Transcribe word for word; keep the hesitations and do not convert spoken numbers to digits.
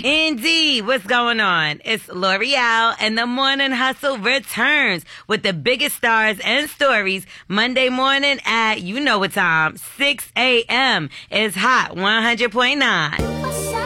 Indeed. What's going on? It's L'Oreal, and the Morning Hustle returns with the biggest stars and stories Monday morning at, you know what time, six a.m. It's Hot one hundred point nine.